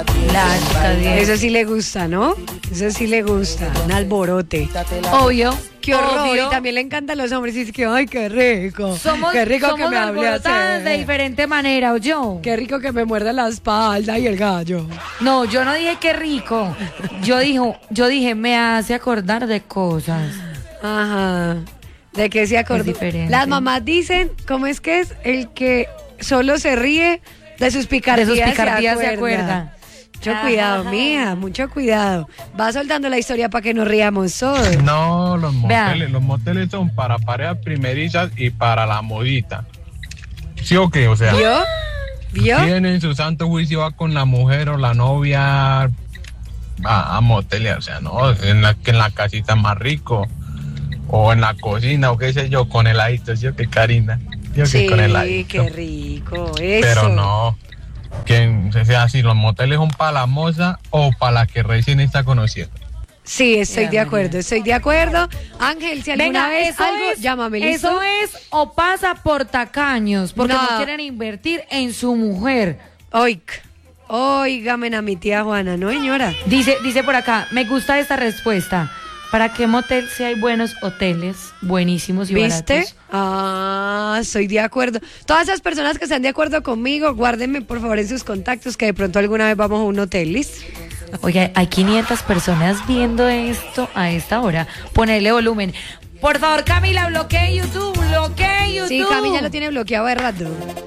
Eso sí le gusta, ¿no? Eso sí le gusta, un alborote. Obvio. Qué horror, obvio. y también le encantan los hombres y dice que, ay, qué rico. Qué rico somos que me hable alborotadas así. de diferente manera, ¿o yo? Qué rico que me muerda la espalda y el gallo. No, yo no dije qué rico. Yo dije, me hace acordar de cosas. Ajá. ¿De qué se acordó? Es diferente. Las mamás dicen, ¿cómo es que es? El que solo se ríe de sus picardías, se acuerda. Mucho cuidado, mija, mucho cuidado. Va soltando la historia para que nos riamos todos. No, Vean. los moteles son para parejas primerizas y para la modita. ¿Sí o qué? O sea, ¿Vio? tienen su santo juicio, va con la mujer o la novia a moteles, o sea, no, en la casita más rico, o en la cocina, o qué sé yo, con heladito, ¿sí o qué, Karina? ¿Sí o qué, con heladito? Qué rico, eso. Pero no, o sea, si los moteles son para la moza o para la que recién está conociendo. Sí, estoy Ya, de María. acuerdo, estoy de acuerdo. Ángel, si alguna Venga, vez eso algo, es, llámame, ¿listo? Eso es o pasa por tacaños, porque no No. quieren invertir en su mujer. Óigame a mi tía Juana, ¿no, señora? Dice por acá, me gusta esta respuesta. ¿Para qué motel si hay buenos hoteles, buenísimos y ¿Viste? baratos? Estoy de acuerdo. Todas esas personas que están de acuerdo conmigo, guárdenme por favor en sus contactos que de pronto alguna vez vamos a un hotel, ¿listo? Oiga, hay 500 personas viendo esto a esta hora. Ponerle volumen. Por favor, Camila, bloquee YouTube. Sí, Cami ya lo tiene bloqueado de rato.